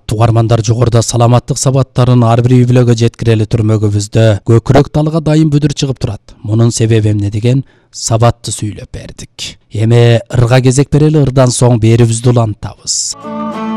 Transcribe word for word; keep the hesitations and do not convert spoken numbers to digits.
урматтуу угармандар, жогоруда саламаттык сабаттарын ар бир үй-бүлөгө жеткирели түрмөгүбүздө көкүрөк талга дайым бүдүр чыгып турат. Мунун себеби эмне деген сабатты сүйлөп бердик. Эми ырга кезек берели, ырдан соң берибизди улантабыз.